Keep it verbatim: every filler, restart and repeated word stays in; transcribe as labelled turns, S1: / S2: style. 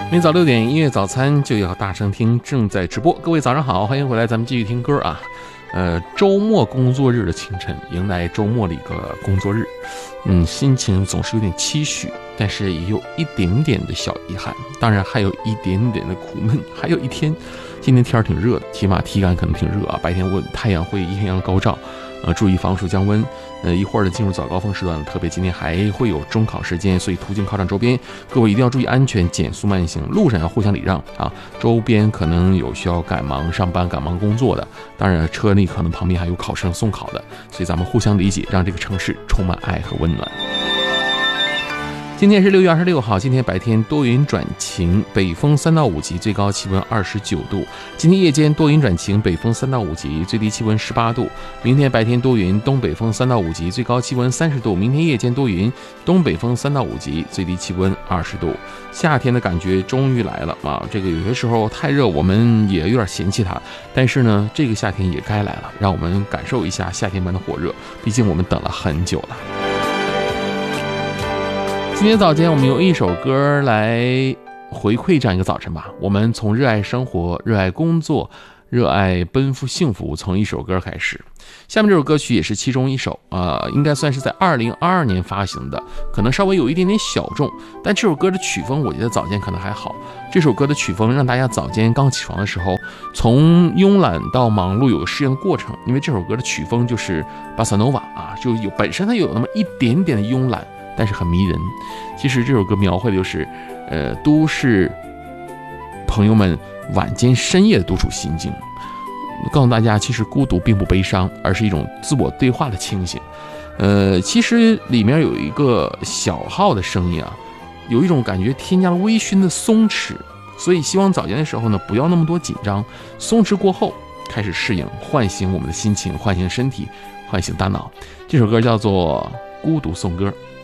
S1: 每早六点音乐早餐就要大声听，正在直播。各位早上好，欢迎回来，咱们继续听歌啊。呃，周末工作日的清晨，迎来周末的一个工作日，嗯，心情总是有点期许，但是也有一点点的小遗憾，当然还有一点点的苦闷。还有一天，今天天儿挺热的，起码体感可能挺热啊。白天我太阳会艳阳高照，呃，注意防暑降温。呃，一会儿的进入早高峰时段，特别今天还会有中考时间，所以途经考场周边，各位一定要注意安全，减速慢行，路上要互相礼让啊。周边可能有需要赶忙上班、赶忙工作的，当然车内可能旁边还有考生送考的，所以咱们互相理解，让这个城市充满爱和温暖。今天是六月二十六号，今天白天多云转晴，北风三到五级，最高气温二十九度。今天夜间多云转晴，北风三到五级，最低气温十八度。明天白天多云，东北风三到五级，最高气温三十度。明天夜间多云，东北风三到五级，最低气温二十度。夏天的感觉终于来了啊！这个有些时候太热，我们也有点嫌弃它，但是呢，这个夏天也该来了，让我们感受一下夏天般的火热。毕竟我们等了很久了。今天早间我们用一首歌来回馈这样一个早晨吧。我们从热爱生活、热爱工作、热爱奔赴幸福，从一首歌开始。下面这首歌曲也是其中一首，呃，应该算是在二零二二年发行的，可能稍微有一点点小众，但这首歌的曲风我觉得早间可能还好。这首歌的曲风让大家早间刚起床的时候，从慵懒到忙碌有个适应的过程，因为这首歌的曲风就是巴萨诺瓦啊，就有本身它有那么一点点的慵懒，但是很迷人。其实这首歌描绘的就是，呃，都市朋友们晚间深夜的独处心境，告诉大家，其实孤独并不悲伤，而是一种自我对话的清醒。呃，其实里面有一个小号的声音啊，有一种感觉添加了微醺的松弛，所以希望早间的时候呢，不要那么多紧张，松弛过后开始适应，唤醒我们的心情，唤醒身体，唤醒大脑。这首歌叫做《孤独颂歌》。